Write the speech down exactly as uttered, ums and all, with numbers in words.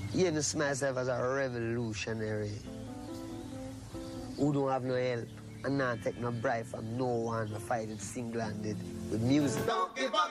You know, see myself as a revolutionary who don't have no help and not take no bribe from no one to fight it single-handed with music. Don't give up.